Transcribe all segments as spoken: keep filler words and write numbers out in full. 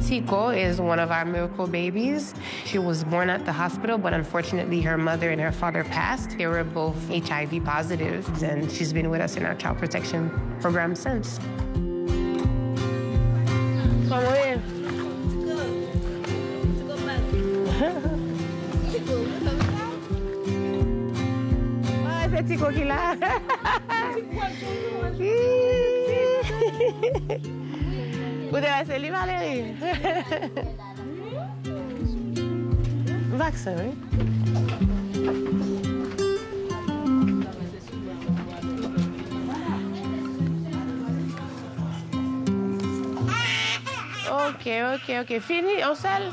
Tico is one of our miracle babies. She was born at the hospital, but unfortunately her mother and her father passed. They were both H I V positive, and she's been with us in our child protection program since. Come on. Ah, c'est Tico qui l'a. Vous devez essayer lui, Valérie. Vaccin, oui. Ok, ok, ok. Fini, on seul?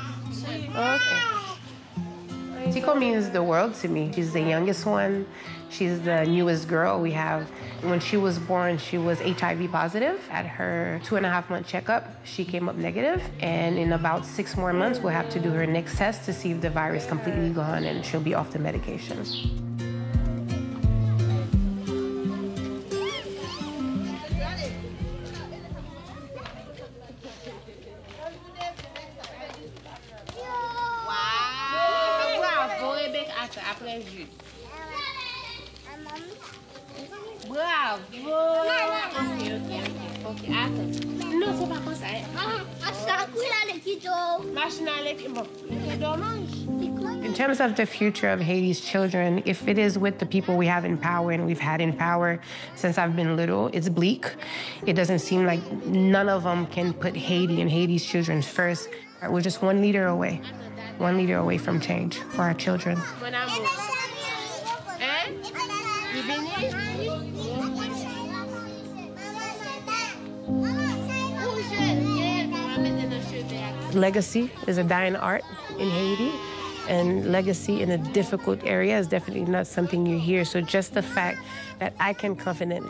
Okay. Tico means the world to me. She's the youngest one. She's the newest girl we have. When she was born, she was H I V positive. At her two and a half month checkup, she came up negative. And in about six more months, we'll have to do her next test to see if the virus is completely gone and she'll be off the medication. Bravo! Ok, ok, ok. Ok, attends. Non, c'est pas comme ça. In terms of the future of Haiti's children, if it is with the people we have in power and we've had in power since I've been little, it's bleak. It doesn't seem like none of them can put Haiti and Haiti's children first. We're just one leader away, one leader away from change for our children. Legacy is a dying art in Haiti, and legacy in a difficult area is definitely not something you hear. So just the fact that I can confidently